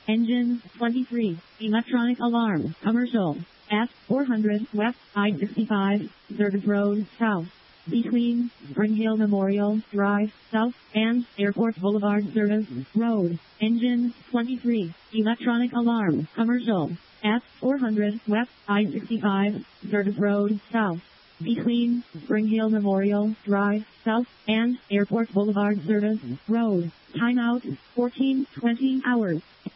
Engine 23. Electronic alarm. Commercial. S400 West I-65, Service Road South. Between Spring Hill Memorial Drive South and Airport Boulevard Service Road. Engine 23. Electronic alarm. Commercial. S400 West I-65, Service Road South. Between Spring Hill Memorial Drive South and Airport Boulevard Service Road. Timeout 14:20 hours.